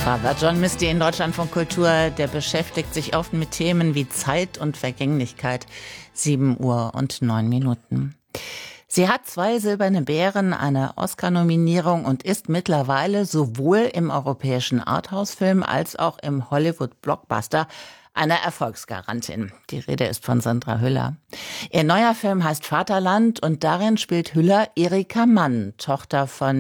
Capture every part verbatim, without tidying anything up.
Father John Misty in Deutschlandfunk Kultur, der beschäftigt sich oft mit Themen wie Zeit und Vergänglichkeit. sieben Uhr und neun Minuten. Sie hat zwei silberne Bären, eine Oscar-Nominierung und ist mittlerweile sowohl im europäischen Arthouse-Film als auch im Hollywood-Blockbuster eine Erfolgsgarantin. Die Rede ist von Sandra Hüller. Ihr neuer Film heißt Vaterland und darin spielt Hüller Erika Mann, Tochter von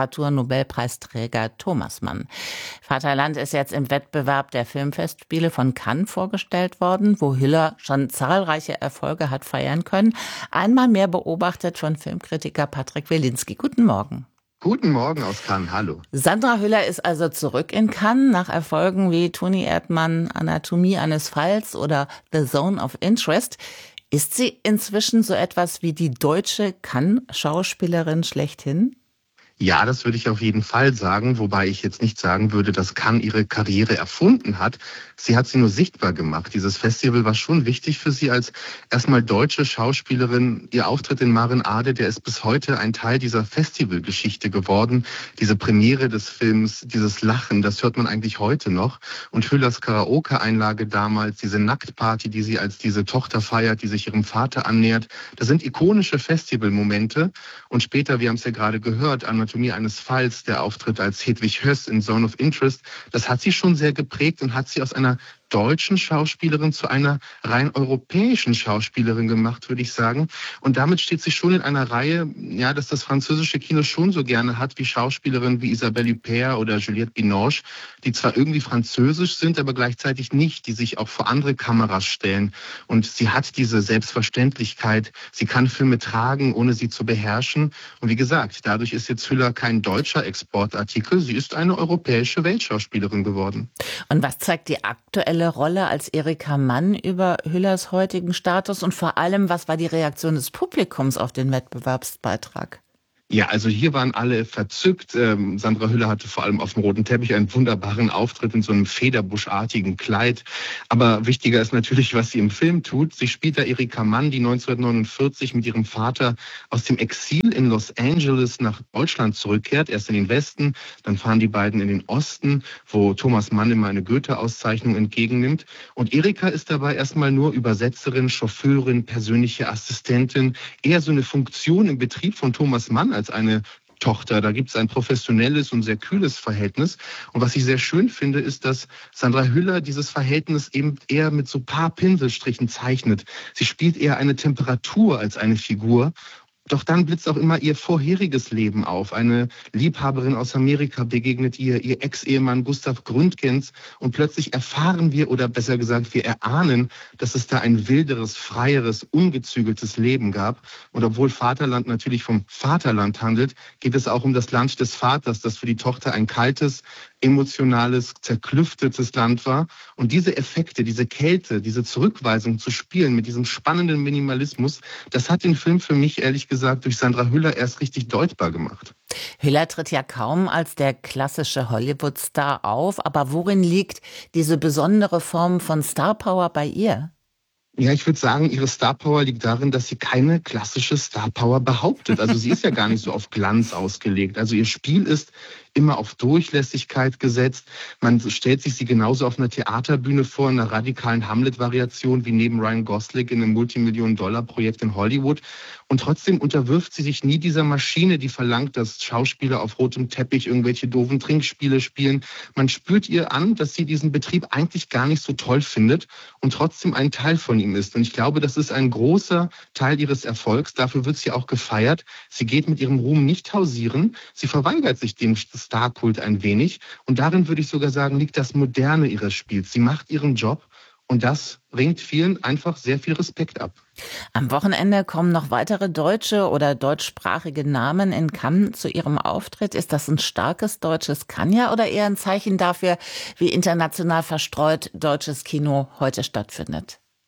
Literaturnobelpreisträger Thomas Mann. Vaterland ist jetzt im Wettbewerb der Filmfestspiele von Cannes vorgestellt worden, wo Hüller schon zahlreiche Erfolge hat feiern können. Einmal mehr beobachtet von Filmkritiker Patrick Wilinski. Guten Morgen. Guten Morgen aus Cannes, hallo. Sandra Hüller ist also zurück in Cannes nach Erfolgen wie Toni Erdmann, Anatomie eines Falls oder The Zone of Interest. Ist sie inzwischen so etwas wie die deutsche Cannes-Schauspielerin schlechthin? Ja, das würde ich auf jeden Fall sagen, wobei ich jetzt nicht sagen würde, dass Cannes ihre Karriere erfunden hat. Sie hat sie nur sichtbar gemacht. Dieses Festival war schon wichtig für sie als erstmal deutsche Schauspielerin. Ihr Auftritt in Maren Ade, der ist bis heute ein Teil dieser Festivalgeschichte geworden. Diese Premiere des Films, dieses Lachen, das hört man eigentlich heute noch. Und Hüllers Karaoke-Einlage damals, diese Nacktparty, die sie als diese Tochter feiert, die sich ihrem Vater annähert, das sind ikonische Festivalmomente. Und später, wir haben es ja gerade gehört, Anatomie eines Falls, der Auftritt als Hedwig Höss in Zone of Interest, das hat sie schon sehr geprägt und hat sie aus einer deutschen Schauspielerin zu einer rein europäischen Schauspielerin gemacht, würde ich sagen. Und damit steht sie schon in einer Reihe, ja, dass das französische Kino schon so gerne hat, wie Schauspielerinnen wie Isabelle Huppert oder Juliette Binoche, die zwar irgendwie französisch sind, aber gleichzeitig nicht, die sich auch vor andere Kameras stellen. Und sie hat diese Selbstverständlichkeit. Sie kann Filme tragen, ohne sie zu beherrschen. Und wie gesagt, dadurch ist jetzt Hüller kein deutscher Exportartikel. Sie ist eine europäische Weltschauspielerin geworden. Und was zeigt die aktuelle Rolle als Erika Mann über Hüllers heutigen Status und vor allem, was war die Reaktion des Publikums auf den Wettbewerbsbeitrag? Ja, also hier waren alle verzückt. Ähm, Sandra Hüller hatte vor allem auf dem roten Teppich einen wunderbaren Auftritt in so einem federbuschartigen Kleid. Aber wichtiger ist natürlich, was sie im Film tut. Sie spielt da Erika Mann, die neunzehnhundertneunundvierzig mit ihrem Vater aus dem Exil in Los Angeles nach Deutschland zurückkehrt. Erst in den Westen, dann fahren die beiden in den Osten, wo Thomas Mann immer eine Goethe-Auszeichnung entgegennimmt. Und Erika ist dabei erstmal nur Übersetzerin, Chauffeurin, persönliche Assistentin, eher so eine Funktion im Betrieb von Thomas Mann als eine Tochter. Da gibt es ein professionelles und sehr kühles Verhältnis. Und was ich sehr schön finde, ist, dass Sandra Hüller dieses Verhältnis eben eher mit so paar Pinselstrichen zeichnet. Sie spielt eher eine Temperatur als eine Figur. Doch dann blitzt auch immer ihr vorheriges Leben auf. Eine Liebhaberin aus Amerika begegnet ihr, ihr Ex-Ehemann Gustav Gründgens. Und plötzlich erfahren wir, oder besser gesagt, wir erahnen, dass es da ein wilderes, freieres, ungezügeltes Leben gab. Und obwohl Vaterland natürlich vom Vaterland handelt, geht es auch um das Land des Vaters, das für die Tochter ein kaltes, emotionales, zerklüftetes Land war. Und diese Effekte, diese Kälte, diese Zurückweisung zu spielen mit diesem spannenden Minimalismus, das hat den Film für mich ehrlich gesagt durch Sandra Hüller erst richtig deutbar gemacht. Hüller tritt ja kaum als der klassische Hollywood-Star auf, aber worin liegt diese besondere Form von Starpower bei ihr? Ja, ich würde sagen, ihre Starpower liegt darin, dass sie keine klassische Starpower behauptet. Also sie ist ja gar nicht so auf Glanz ausgelegt. Also ihr Spiel ist immer auf Durchlässigkeit gesetzt. Man stellt sich sie genauso auf einer Theaterbühne vor, in einer radikalen Hamlet-Variation wie neben Ryan Gosling in einem Multimillionen-Dollar-Projekt in Hollywood. Und trotzdem unterwirft sie sich nie dieser Maschine, die verlangt, dass Schauspieler auf rotem Teppich irgendwelche doofen Trinkspiele spielen. Man spürt ihr an, dass sie diesen Betrieb eigentlich gar nicht so toll findet und trotzdem ein Teil von ihm ist. Und ich glaube, das ist ein großer Teil ihres Erfolgs. Dafür wird sie auch gefeiert. Sie geht mit ihrem Ruhm nicht hausieren. Sie verweigert sich dem Starkult ein wenig. Und darin würde ich sogar sagen, liegt das Moderne ihres Spiels. Sie macht ihren Job und das bringt vielen einfach sehr viel Respekt ab. Am Wochenende kommen noch weitere deutsche oder deutschsprachige Namen in Cannes zu ihrem Auftritt. Ist das ein starkes deutsches Cannes oder eher ein Zeichen dafür, wie international verstreut deutsches Kino heute stattfindet?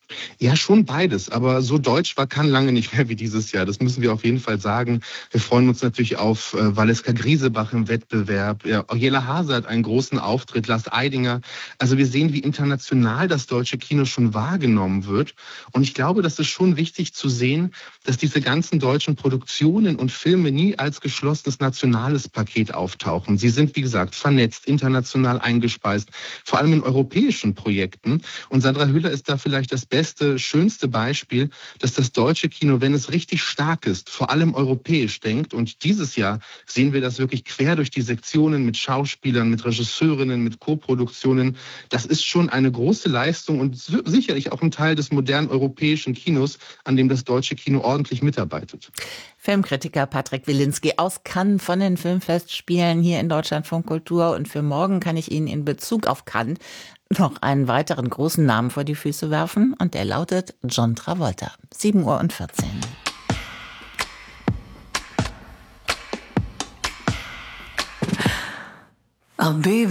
Ja, schon beides. Aber so deutsch war Cannes lange nicht mehr wie dieses Jahr. Das müssen wir auf jeden Fall sagen. Wir freuen uns natürlich auf äh, Valeska Griesebach im Wettbewerb. Ja, Jella Hase hat einen großen Auftritt, Lars Eidinger. Also wir sehen, wie international das deutsche Kino schon wahrgenommen wird. Und ich glaube, das ist schon wichtig zu sehen, dass diese ganzen deutschen Produktionen und Filme nie als geschlossenes nationales Paket auftauchen. Sie sind, wie gesagt, vernetzt, international eingespeist, vor allem in europäischen Projekten. Und Sandra Hüller ist da vielleicht das beste, schönste Beispiel, dass das deutsche Kino, wenn es richtig stark ist, vor allem europäisch denkt. Und dieses Jahr sehen wir das wirklich quer durch die Sektionen mit Schauspielern, mit Regisseurinnen, mit Co-Produktionen. Das ist schon eine große Leistung und sicherlich auch ein Teil des modernen europäischen Kinos, an dem das deutsche Kino ordentlich mitarbeitet. Filmkritiker Patrick Wilinski aus Cannes von den Filmfestspielen hier in Deutschlandfunk Kultur. Und für morgen kann ich Ihnen in Bezug auf Cannes noch einen weiteren großen Namen vor die Füße werfen. Und der lautet John Travolta. sieben Uhr vierzehn. I'll be